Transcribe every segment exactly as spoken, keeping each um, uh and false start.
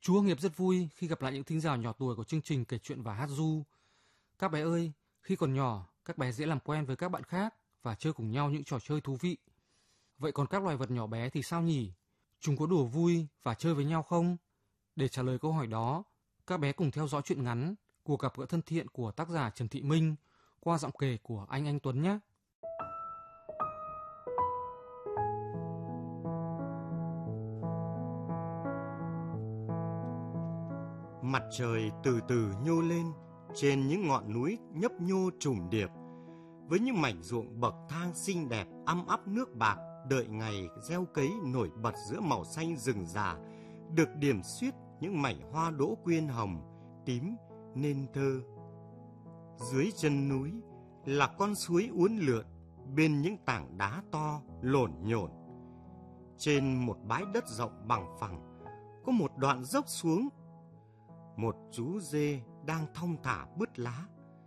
Chú Hương Nghiệp rất vui khi gặp lại những thính giả nhỏ tuổi của chương trình kể chuyện và hát ru. Các bé ơi, khi còn nhỏ, các bé dễ làm quen với các bạn khác và chơi cùng nhau những trò chơi thú vị. Vậy còn các loài vật nhỏ bé thì sao nhỉ? Chúng có đùa vui và chơi với nhau không? Để trả lời câu hỏi đó, các bé cùng theo dõi truyện ngắn Cuộc gặp gỡ thân thiện của tác giả Trần Thị Minh qua giọng kể của anh Anh Tuấn nhé. Mặt trời từ từ nhô lên trên những ngọn núi nhấp nhô trùng điệp, với những mảnh ruộng bậc thang xinh đẹp âm ắp nước bạc đợi ngày gieo cấy nổi bật giữa màu xanh rừng già, được điểm xuyết những mảnh hoa đỗ quyên hồng, tím nên thơ. Dưới chân núi là con suối uốn lượn bên những tảng đá to lổn nhổn. Trên một bãi đất rộng bằng phẳng có một đoạn dốc xuống. Một chú dê đang thong thả bứt lá.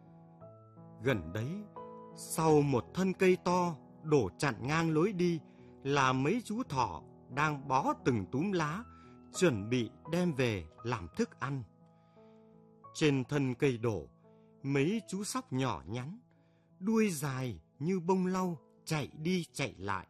Gần đấy, sau một thân cây to đổ chặn ngang lối đi, là mấy chú thỏ đang bó từng túm lá, chuẩn bị đem về làm thức ăn. Trên thân cây đổ, mấy chú sóc nhỏ nhắn, đuôi dài như bông lau chạy đi chạy lại.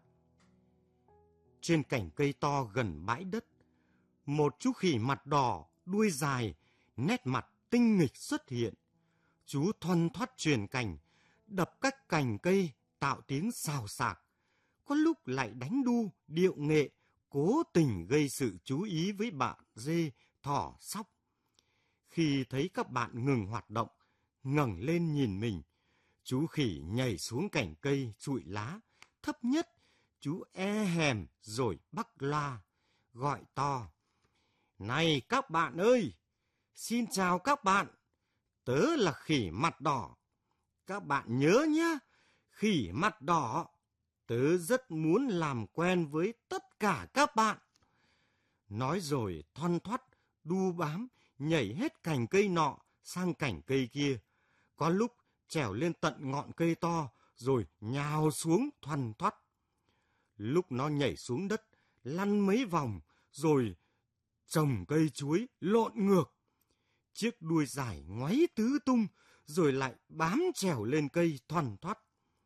Trên cành cây to gần bãi đất, một chú khỉ mặt đỏ, đuôi dài, nét mặt tinh nghịch xuất hiện. Chú thoăn thoắt chuyền cành, đập các cành cây tạo tiếng xào xạc, có lúc lại đánh đu điệu nghệ, cố tình gây sự chú ý với bạn dê, thỏ, sóc. Khi thấy các bạn ngừng hoạt động, ngẩng lên nhìn mình, chú khỉ nhảy xuống cành cây trụi lá thấp nhất. Chú e hèm rồi bắc loa gọi to: "Này các bạn ơi! Xin chào các bạn, tớ là khỉ mặt đỏ. Các bạn nhớ nhé, khỉ mặt đỏ, tớ rất muốn làm quen với tất cả các bạn." Nói rồi thoăn thoắt, đu bám, nhảy hết cành cây nọ sang cành cây kia. Có lúc trèo lên tận ngọn cây to, rồi nhào xuống thoăn thoắt. Lúc nó nhảy xuống đất, lăn mấy vòng, rồi trồng cây chuối lộn ngược. Chiếc đuôi dài ngoáy tứ tung, rồi lại bám trèo lên cây thoăn thoắt.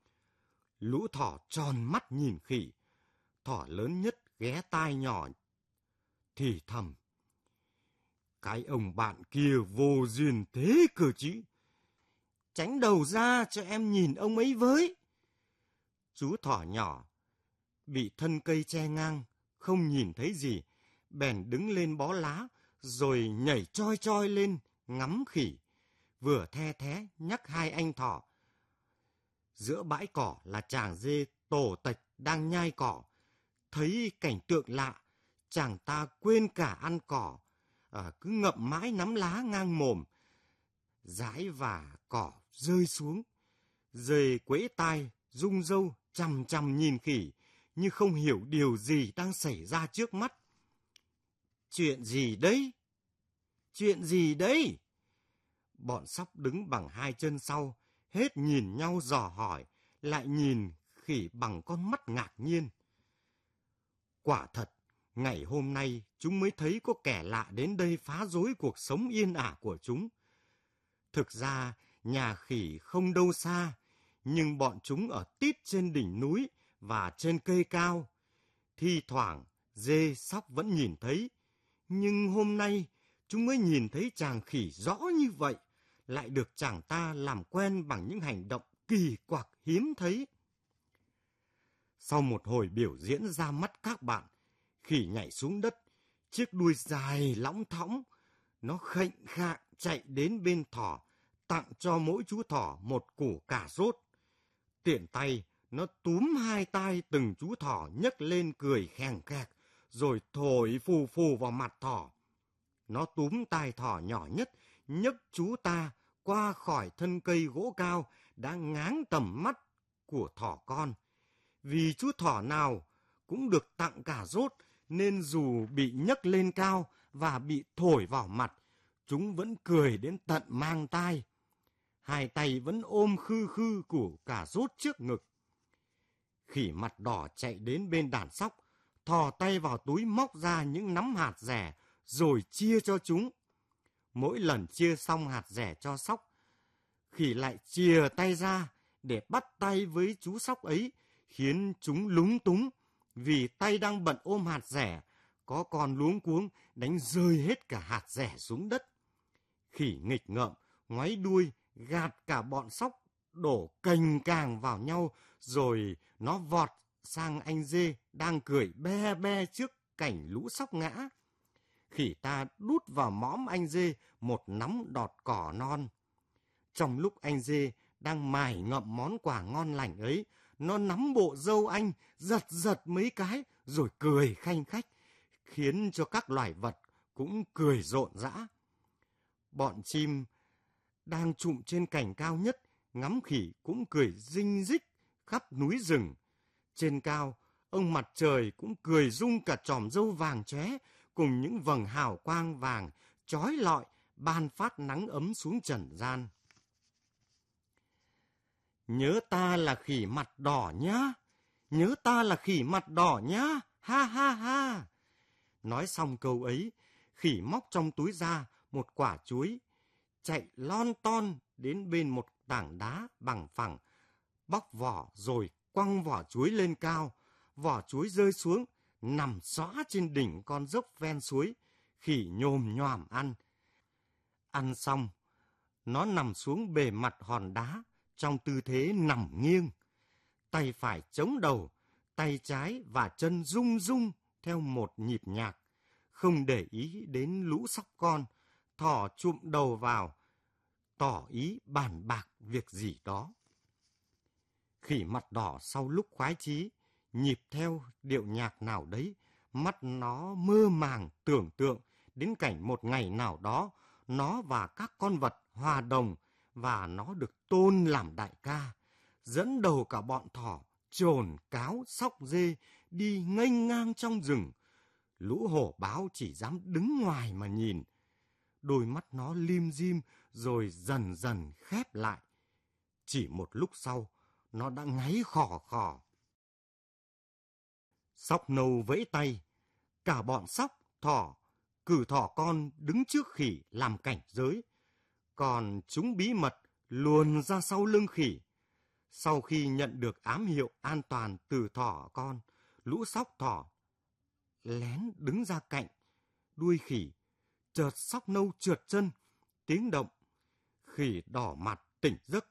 Lũ thỏ tròn mắt nhìn khỉ. Thỏ lớn nhất ghé tai nhỏ thì thầm: "Cái ông bạn kia vô duyên thế cơ chứ. Tránh đầu ra cho em nhìn ông ấy với." Chú thỏ nhỏ bị thân cây che ngang, không nhìn thấy gì, bèn đứng lên bó lá, rồi nhảy choi choi lên ngắm khỉ, vừa the thé nhắc hai anh thỏ. Giữa bãi cỏ là chàng dê tổ tạch đang nhai cỏ. Thấy cảnh tượng lạ, chàng ta quên cả ăn cỏ, à, cứ ngậm mãi nắm lá ngang mồm. Dãi và cỏ rơi xuống. Dê quẫy tai, rung râu, chằm chằm nhìn khỉ, như không hiểu điều gì đang xảy ra trước mắt. Chuyện gì đấy? Chuyện gì đấy? Bọn sóc đứng bằng hai chân sau, hết nhìn nhau dò hỏi, lại nhìn khỉ bằng con mắt ngạc nhiên. Quả thật, ngày hôm nay chúng mới thấy có kẻ lạ đến đây phá rối cuộc sống yên ả của chúng. Thực ra, nhà khỉ không đâu xa, nhưng bọn chúng ở tít trên đỉnh núi và trên cây cao. Thi thoảng, dê, sóc vẫn nhìn thấy, nhưng hôm nay chúng mới nhìn thấy chàng khỉ rõ như vậy, lại được chàng ta làm quen bằng những hành động kỳ quặc hiếm thấy. Sau một hồi biểu diễn ra mắt các bạn, khỉ nhảy xuống đất, chiếc đuôi dài lõng thõng. Nó khệnh khạng chạy đến bên thỏ, tặng cho mỗi chú thỏ một củ cà rốt. Tiện tay, nó túm hai tai từng chú thỏ nhấc lên cười khèng khẹc, rồi thổi phù phù vào mặt thỏ. Nó túm tai thỏ nhỏ nhất, nhấc chú ta qua khỏi thân cây gỗ cao đã ngáng tầm mắt của thỏ con. Vì chú thỏ nào cũng được tặng cà rốt, nên dù bị nhấc lên cao và bị thổi vào mặt, chúng vẫn cười đến tận mang tai. Hai tay vẫn ôm khư khư củ cà rốt trước ngực. Khỉ mặt đỏ chạy đến bên đàn sóc, thò tay vào túi móc ra những nắm hạt dẻ, rồi chia cho chúng. Mỗi lần chia xong hạt rẻ cho sóc, khỉ lại chìa tay ra để bắt tay với chú sóc ấy, khiến chúng lúng túng vì tay đang bận ôm hạt rẻ, có con luống cuống đánh rơi hết cả hạt rẻ xuống đất. Khỉ nghịch ngợm, ngoáy đuôi, gạt cả bọn sóc, đổ cành càng vào nhau, rồi nó vọt sang anh dê đang cười be be trước cảnh lũ sóc ngã. Khỉ ta đút vào mõm anh dê một nắm đọt cỏ non. Trong lúc anh dê đang mải ngậm món quà ngon lành ấy, nó nắm bộ râu anh, giật giật mấy cái, rồi cười khanh khách, khiến cho các loài vật cũng cười rộn rã. Bọn chim đang trụm trên cành cao nhất, ngắm khỉ cũng cười rinh rích khắp núi rừng. Trên cao, ông mặt trời cũng cười rung cả chòm râu vàng chóe, cùng những vầng hào quang vàng chói lọi ban phát nắng ấm xuống trần gian. Nhớ ta là khỉ mặt đỏ nhá, nhớ ta là khỉ mặt đỏ nhá, ha ha ha. Nói xong câu ấy, khỉ móc trong túi ra một quả chuối, chạy lon ton đến bên một tảng đá bằng phẳng, bóc vỏ rồi quăng vỏ chuối lên cao. Vỏ chuối rơi xuống, nằm xõa trên đỉnh con dốc ven suối. Khỉ nhồm nhoàm ăn. Ăn xong, nó nằm xuống bề mặt hòn đá trong tư thế nằm nghiêng. Tay phải chống đầu, tay trái và chân rung rung theo một nhịp nhạc. Không để ý đến lũ sóc con, thỏ chụm đầu vào, tỏ ý bàn bạc việc gì đó. Khỉ mặt đỏ sau lúc khoái chí, nhịp theo điệu nhạc nào đấy, mắt nó mơ màng tưởng tượng đến cảnh một ngày nào đó, nó và các con vật hòa đồng và nó được tôn làm đại ca, dẫn đầu cả bọn thỏ, chồn, cáo, sóc, dê đi nghênh ngang trong rừng. Lũ hổ báo chỉ dám đứng ngoài mà nhìn. Đôi mắt nó lim dim rồi dần dần khép lại. Chỉ một lúc sau, nó đã ngáy khò khò. Sóc nâu vẫy tay, cả bọn sóc, thỏ, cử thỏ con đứng trước khỉ làm cảnh giới. Còn chúng bí mật luồn ra sau lưng khỉ. Sau khi nhận được ám hiệu an toàn từ thỏ con, lũ sóc thỏ lén đứng ra cạnh đuôi khỉ. Chợt sóc nâu trượt chân, tiếng động. Khỉ đỏ mặt tỉnh giấc.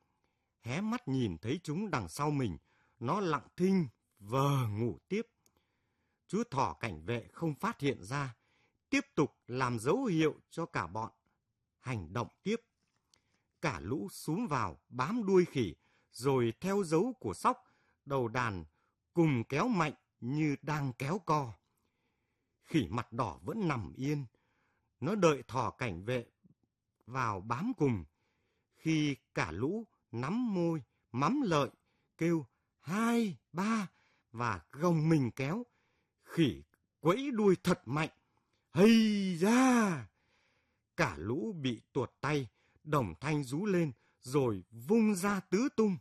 Hé mắt nhìn thấy chúng đằng sau mình, nó lặng thinh vờ ngủ tiếp. Chú thỏ cảnh vệ không phát hiện ra, tiếp tục làm dấu hiệu cho cả bọn hành động tiếp. Cả lũ xúm vào bám đuôi khỉ, rồi theo dấu của sóc, đầu đàn cùng kéo mạnh như đang kéo co. Khỉ mặt đỏ vẫn nằm yên, nó đợi thỏ cảnh vệ vào bám cùng. Khi cả lũ nắm môi, mắm lợi, kêu hai, ba và gồng mình kéo, khỉ quẫy đuôi thật mạnh. Hây ra! Cả lũ bị tuột tay, đồng thanh rú lên rồi vung ra tứ tung.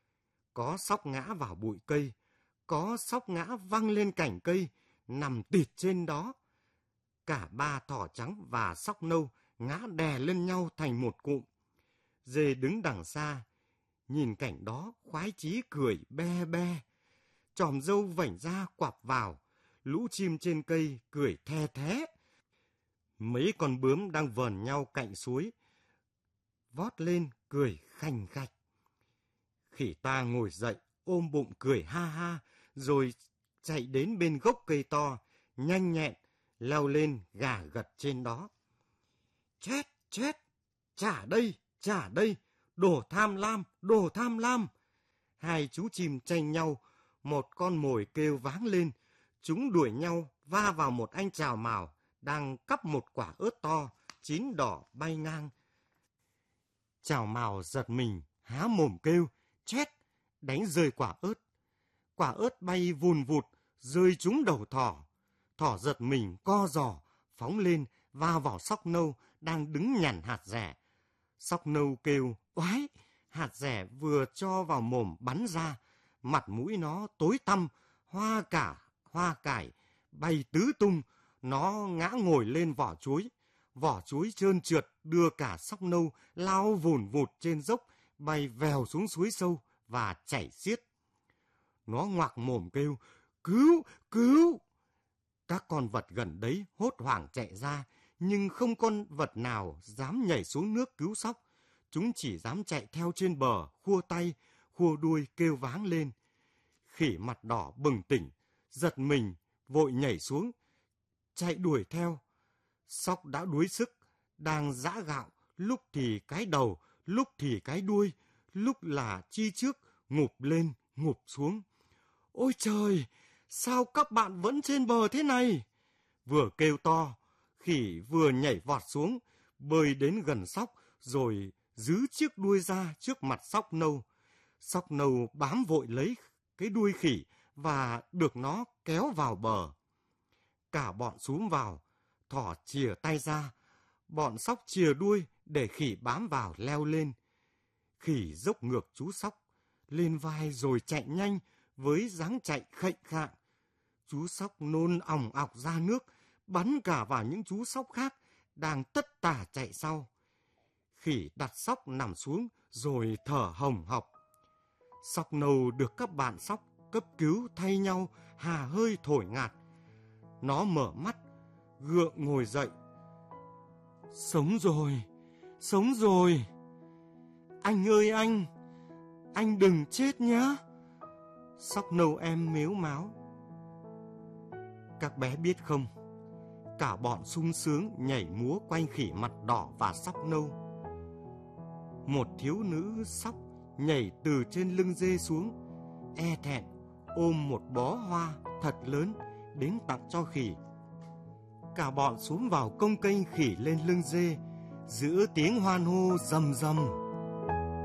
Có sóc ngã vào bụi cây, có sóc ngã văng lên cành cây, nằm tịt trên đó. Cả ba thỏ trắng và sóc nâu ngã đè lên nhau thành một cụm. Dê đứng đằng xa, nhìn cảnh đó khoái chí cười be be. Chòm râu vảnh ra quặp vào, lũ chim trên cây cười the thé. Mấy con bướm đang vờn nhau cạnh suối, vót lên cười khành khạch. Khỉ ta ngồi dậy, ôm bụng cười ha ha, rồi chạy đến bên gốc cây to, nhanh nhẹn, leo lên gà gật trên đó. Chết, chết, trả đây, trả đây, đồ tham lam, đồ tham lam. Hai chú chim tranh nhau, một con mồi kêu váng lên, chúng đuổi nhau va vào một anh trào mào đang cắp một quả ớt to, chín đỏ bay ngang. Trào mào giật mình, há mồm kêu, chết, đánh rơi quả ớt. Quả ớt bay vùn vụt, rơi trúng đầu thỏ. Thỏ giật mình co giò, phóng lên, va vào sóc nâu đang đứng nhằn hạt rẻ. Sóc nâu kêu, oái, hạt rẻ vừa cho vào mồm bắn ra, mặt mũi nó tối tăm, hoa cả, hoa cải, bay tứ tung, Nó ngã ngồi lên vỏ chuối. Vỏ chuối trơn trượt đưa cả sóc nâu lao vùn vụt trên dốc, bay vèo xuống suối sâu và chảy xiết. Nó ngoạc mồm kêu, cứu, cứu. Các con vật gần đấy hốt hoảng chạy ra, nhưng không con vật nào dám nhảy xuống nước cứu sóc. Chúng chỉ dám chạy theo trên bờ, khua tay, khua đuôi kêu váng lên. Khỉ mặt đỏ bừng tỉnh, giật mình, vội nhảy xuống, chạy đuổi theo. Sóc đã đuối sức, đang giã gạo, lúc thì cái đầu, lúc thì cái đuôi, lúc là chi trước, ngụp lên, ngụp xuống. Ôi trời, sao các bạn vẫn trên bờ thế này? Vừa kêu to, khỉ vừa nhảy vọt xuống, bơi đến gần sóc, rồi giữ chiếc đuôi ra trước mặt sóc nâu. Sóc nâu bám vội lấy cái đuôi khỉ và được nó kéo vào bờ. Cả bọn xúm vào, thỏ chìa tay ra, bọn sóc chìa đuôi để khỉ bám vào leo lên. Khỉ dốc ngược chú sóc lên vai rồi chạy nhanh với dáng chạy khệnh khạng. Chú sóc nôn ỏng ọc ra nước, bắn cả vào những chú sóc khác đang tất tả chạy sau. Khỉ đặt sóc nằm xuống rồi thở hồng hộc. Sóc nâu được các bạn sóc cấp cứu thay nhau hà hơi thổi ngạt. Nó mở mắt, gượng ngồi dậy. Sống rồi, sống rồi. Anh ơi anh, anh đừng chết nhé. Sóc nâu em mếu máo. Các bé biết không, cả bọn sung sướng nhảy múa quanh khỉ mặt đỏ và sóc nâu. Một thiếu nữ sóc nhảy từ trên lưng dê xuống, e thẹn ôm một bó hoa thật lớn đến tặng cho khỉ. Cả bọn xuống vào công kênh khỉ lên lưng dê, giữa tiếng hoan hô rầm rầm.